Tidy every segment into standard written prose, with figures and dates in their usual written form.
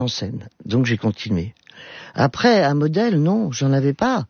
en scène. Donc j'ai continué. Après, un modèle, non, j'en avais pas.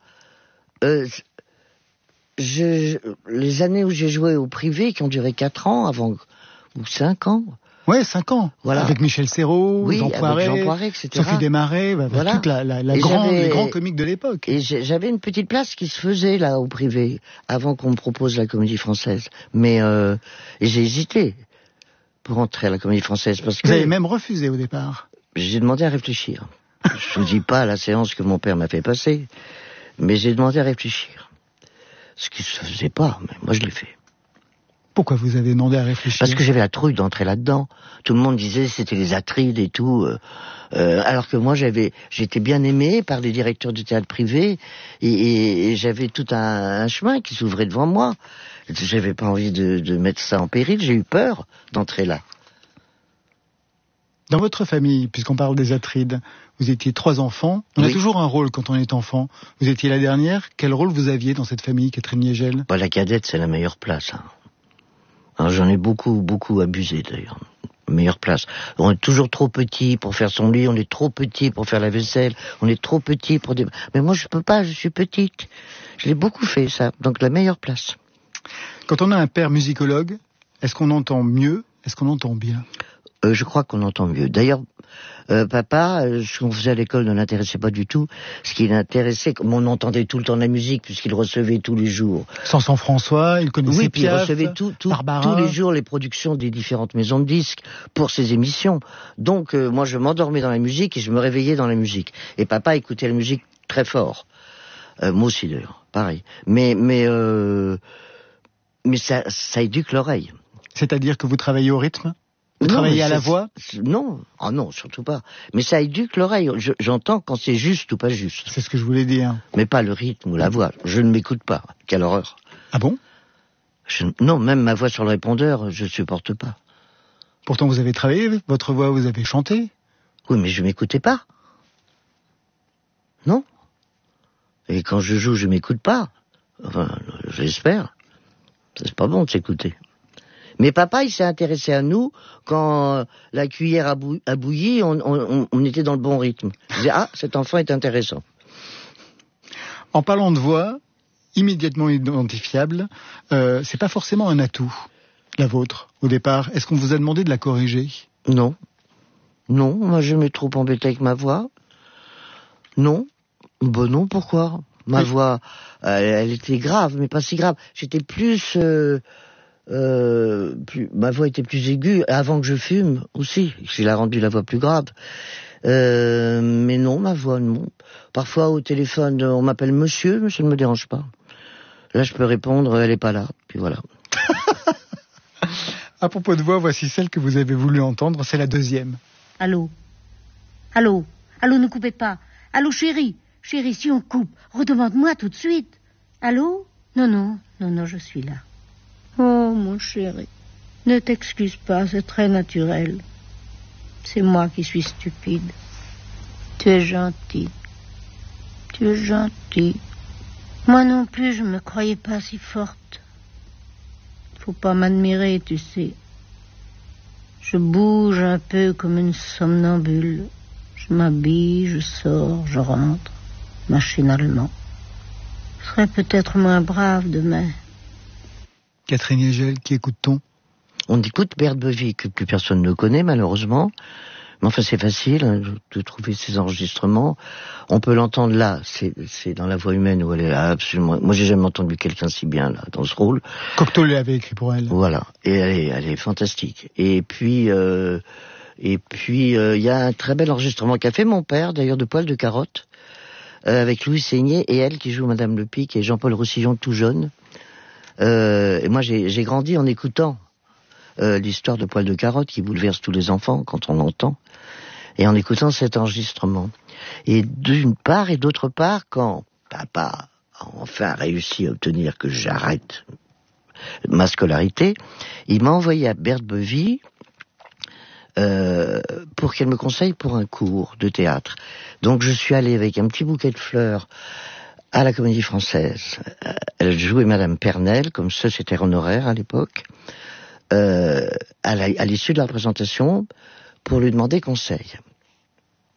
Les années où j'ai joué au privé, qui ont duré 4 ans avant, ou 5 ans. Ouais, 5 ans. Voilà. Avec Michel Serrault, oui, Jean Poiret, etc. Sophie Desmarais, voilà. toute les grands comiques de l'époque. Et j'avais une petite place qui se faisait là au privé, avant qu'on me propose la Comédie Française. Mais et j'ai hésité pour entrer à la Comédie Française parce que vous avez même refusé au départ. J'ai demandé à réfléchir. Je ne dis pas la séance que mon père m'a fait passer, mais j'ai demandé à réfléchir. Ce qui se faisait pas, mais moi je l'ai fait. Pourquoi vous avez demandé à réfléchir? Parce que j'avais la trouille d'entrer là-dedans. Tout le monde disait c'était les Atrides et tout. Alors que moi j'étais bien aimé par les directeurs du théâtre privé et j'avais tout un chemin qui s'ouvrait devant moi. J'avais pas envie de mettre ça en péril. J'ai eu peur d'entrer là. Dans votre famille, puisqu'on parle des Atrides, vous étiez 3 enfants. On a toujours un rôle quand on est enfant. Vous étiez la dernière. Quel rôle vous aviez dans cette famille, Catherine Niégel? La cadette, c'est la meilleure place. Hein. Alors, j'en ai beaucoup abusé d'ailleurs. Meilleure place. On est toujours trop petit pour faire son lit, on est trop petit pour faire la vaisselle, on est trop petit pour... Mais moi je peux pas, je suis petite. Je l'ai beaucoup fait ça, donc la meilleure place. Quand on a un père musicologue, est-ce qu'on entend mieux? Est-ce qu'on entend bien? Je crois qu'on entend mieux. D'ailleurs, papa, ce qu'on faisait à l'école ne l'intéressait pas du tout. Ce qui l'intéressait, comme on entendait tout le temps de la musique, puisqu'il recevait tous les jours. Samson François, il connaissait Piaf, il recevait Barbara. tous les jours les productions des différentes maisons de disques pour ses émissions. Donc, moi, je m'endormais dans la musique et je me réveillais dans la musique. Et papa écoutait la musique très fort. Moi aussi, d'ailleurs, pareil. Mais ça éduque l'oreille. C'est-à-dire que vous travaillez au rythme? Vous travaillez à la voix? Non, non, surtout pas. Mais ça éduque l'oreille. J'entends quand c'est juste ou pas juste. C'est ce que je voulais dire. Mais pas le rythme ou la voix. Je ne m'écoute pas. Quelle horreur. Ah bon? Non, même ma voix sur le répondeur, je supporte pas. Pourtant, vous avez travaillé votre voix, vous avez chanté. Oui, mais je m'écoutais pas. Non. Et quand je joue, je m'écoute pas. Enfin, j'espère. C'est pas bon de s'écouter. Mais papa, il s'est intéressé à nous quand la cuillère a bouilli, on était dans le bon rythme. Il disait, cet enfant est intéressant. En parlant de voix, immédiatement identifiable, c'est pas forcément un atout, la vôtre, au départ. Est-ce qu'on vous a demandé de la corriger? Non. Non, moi je m'ai trop embêté avec ma voix. Non. Non, pourquoi? Ma voix, elle était grave, mais pas si grave. J'étais plus... ma voix était plus aiguë avant que je fume aussi. Il a rendu la voix plus grave. Mais non, ma voix, non. Parfois au téléphone, on m'appelle monsieur, mais ça ne me dérange pas. Là, je peux répondre, elle est pas là. Puis voilà. À propos de voix, voici celle que vous avez voulu entendre. C'est la deuxième. Allô? Allô? Allô, ne coupez pas. Allô, chérie? Chérie, si on coupe, redemande-moi tout de suite. Allô? Non, je suis là. Oh, mon chéri, ne t'excuse pas, c'est très naturel. C'est moi qui suis stupide. Tu es gentil. Tu es gentil. Moi non plus, je me croyais pas si forte. Faut pas m'admirer, tu sais. Je bouge un peu comme une somnambule. Je m'habille, je sors, je rentre, machinalement. Je serai peut-être moins brave demain. Catherine Niégel, qui écoute-t-on? On écoute Berthe Bevy, que plus personne ne connaît malheureusement. Mais enfin c'est facile de trouver ses enregistrements. On peut l'entendre là, c'est dans La Voix humaine où elle est absolument... Moi j'ai jamais entendu quelqu'un si bien là, dans ce rôle. Cocteau l'avait écrit pour elle. Voilà, et elle est fantastique. Et puis il y a un très bel enregistrement qu'a fait mon père, d'ailleurs, de Poil de Carotte, avec Louis Seigné et elle qui joue Madame Le Pic et Jean-Paul Roussillon tout jeune. Et moi j'ai grandi en écoutant l'histoire de Poil de Carotte qui bouleverse tous les enfants quand on l'entend, et en écoutant cet enregistrement. Et d'une part, et d'autre part, quand papa a enfin réussi à obtenir que j'arrête ma scolarité, il m'a envoyé à Berthe Bevy pour qu'elle me conseille pour un cours de théâtre. Donc je suis allé avec un petit bouquet de fleurs à la Comédie Française. Elle jouait Madame Pernelle comme secrétaire honoraire à l'époque, à l'issue de la représentation, pour lui demander conseil.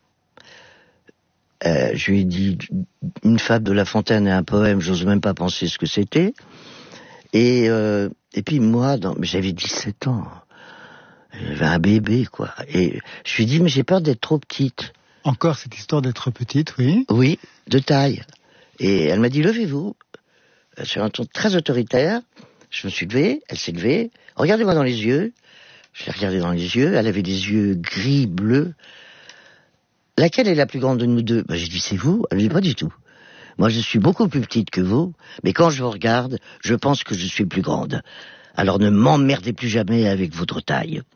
je lui ai dit une fable de La Fontaine et un poème, j'ose même pas penser ce que c'était. Et puis moi, j'avais 17 ans. J'avais un bébé, quoi. Et je lui ai dit, mais j'ai peur d'être trop petite. Encore cette histoire d'être petite, oui. Oui, de taille. Et elle m'a dit, levez-vous. Sur un ton très autoritaire. Je me suis levé, elle s'est levée. Regardez-moi dans les yeux. Je l'ai regardée dans les yeux. Elle avait des yeux gris, bleus. Laquelle est la plus grande de nous deux? J'ai dit, c'est vous. Elle me dit, pas du tout. Moi, je suis beaucoup plus petite que vous. Mais quand je vous regarde, je pense que je suis plus grande. Alors ne m'emmerdez plus jamais avec votre taille.